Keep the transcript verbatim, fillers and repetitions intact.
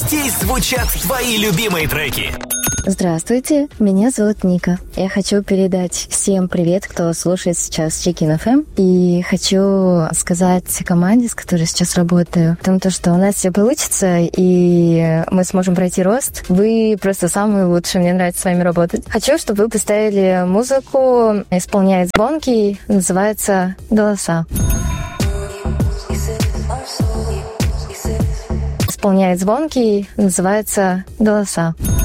Здесь звучат твои любимые треки. Здравствуйте, меня зовут Ника. Я хочу передать всем привет, кто слушает сейчас Чекин эф эм. И хочу сказать команде, с которой сейчас работаю, о том, что у нас все получится, и мы сможем пройти рост. Вы просто самые лучшие, мне нравится с вами работать. Хочу, чтобы вы поставили музыку, исполняет звонкий, называется «Голоса». Исполняет звонкий, называется «Голоса».